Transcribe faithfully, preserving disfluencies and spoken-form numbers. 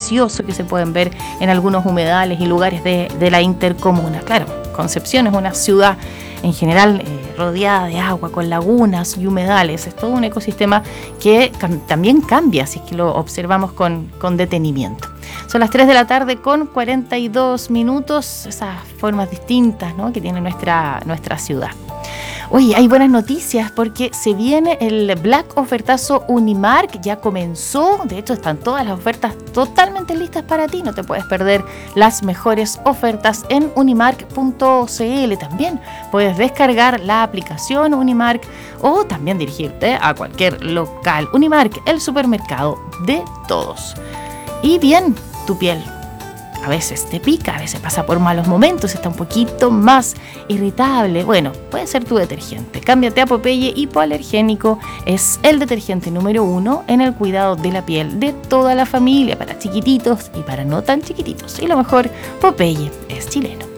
precioso que se pueden ver en algunos humedales y lugares de, de la intercomuna. Claro, Concepción es una ciudad en general eh, rodeada de agua, con lagunas y humedales. Es todo un ecosistema que cam- también cambia, si es que lo observamos con, con detenimiento. Son las tres de la tarde con cuarenta y dos minutos, esas formas distintas, ¿no?, que tiene nuestra, nuestra ciudad. Oye, hay buenas noticias porque se viene el Black Ofertazo Unimark, ya comenzó, de hecho están todas las ofertas totalmente listas para ti, no te puedes perder las mejores ofertas en unimark punto c l. También puedes descargar la aplicación Unimark o también dirigirte a cualquier local. Unimark, el supermercado de todos. Y bien, tu piel a veces te pica, a veces pasa por malos momentos, está un poquito más irritable. Bueno, puede ser tu detergente. Cámbiate a Popeye Hipoalergénico. Es el detergente número uno en el cuidado de la piel de toda la familia, para chiquititos y para no tan chiquititos. Y lo mejor, Popeye es chileno.